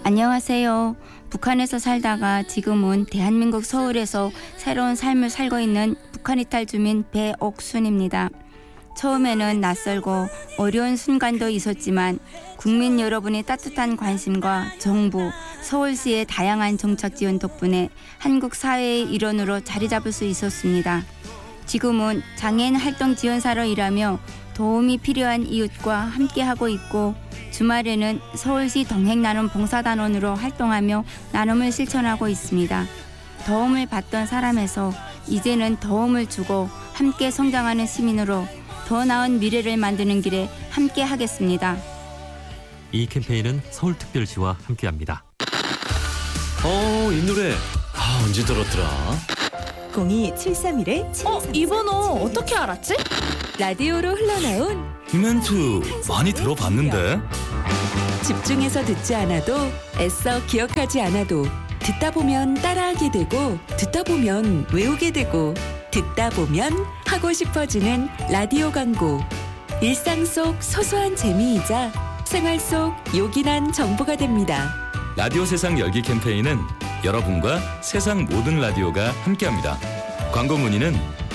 안녕하세요. 북한에서 살다가 지금은 대한민국 서울에서 새로운 삶을 살고 있는 북한 이탈 주민 배옥순입니다. 처음에는 낯설고 어려운 순간도 있었지만 국민 여러분의 따뜻한 관심과 정부, 서울시의 다양한 정책 지원 덕분에 한국 사회의 일원으로 자리 잡을 수 있었습니다. 지금은 장애인 활동 지원사로 일하며 도움이 필요한 이웃과 함께하고 있고 주말에는 서울시 동행나눔 봉사단원으로 활동하며 나눔을 실천하고 있습니다. 도움을 받던 사람에서 이제는 도움을 주고 함께 성장하는 시민으로 더 나은 미래를 만드는 길에 함께 하겠습니다. 이 캠페인은 서울특별시와 함께합니다. 이 노래 언제 들었더라? 02731-7234. 이 번호 어떻게 알았지? 라디오로 흘러나온 이 멘트 많이 들어봤는데? 집중해서 듣지 않아도 애써 기억하지 않아도 듣다 보면 따라하게 되고 듣다 보면 외우게 되고 듣다 보면 하고 싶어지는 라디오 광고. 일상 속 소소한 재미이자 생활 속 요긴한 정보가 됩니다. 라디오 세상 열기 캠페인은 여러분과 세상 모든 라디오가 함께합니다. 광고 문의는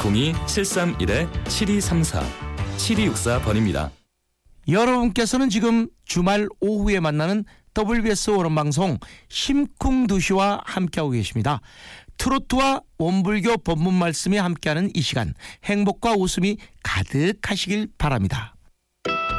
02-731-7234 7264번입니다. 여러분께서는 지금 주말 오후에 만나는 WBS 오른방송 심쿵두시와 함께하고 계십니다. 트로트와 원불교 법문 말씀이 함께하는 이 시간, 행복과 웃음이 가득하시길 바랍니다.